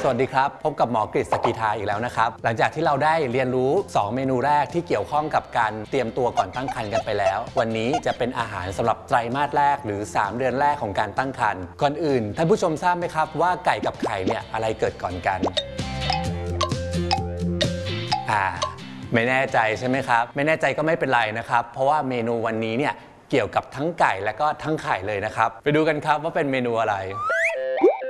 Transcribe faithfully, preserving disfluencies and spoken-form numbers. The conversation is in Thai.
สวัสดีครับพบกับหมอกฤษ สกีทาอีกแล้วนะครับหลังจากที่เราได้เรียนรู้สองเมนูแรกที่เกี่ยวข้องกับการเตรียมตัวก่อนตั้งครรภ์กันไปแล้ววันนี้จะเป็นอาหารสำหรับไตรมาสแรกหรือสามเดือนแรกของการตั้งครรภ์ก่อนอื่นท่านผู้ชมทราบไหมครับว่าไก่กับไข่เนี่ยอะไรเกิดก่อนกันอ่าไม่แน่ใจใช่ไหมครับไม่แน่ใจก็ไม่เป็นไรนะครับเพราะว่าเมนูวันนี้เนี่ยเกี่ยวกับทั้งไก่และก็ทั้งไข่เลยนะครับไปดูกันครับว่าเป็นเมนูอะไร